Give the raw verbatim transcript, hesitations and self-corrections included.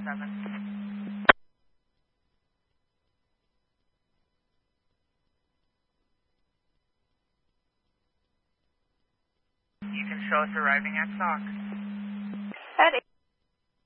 seven. You can show us arriving at stock.